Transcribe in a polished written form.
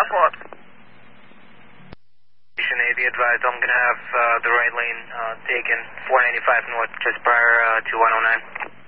Airport. Station A, be advised, I'm going to have the right lane taken, 495 north, just prior to 109.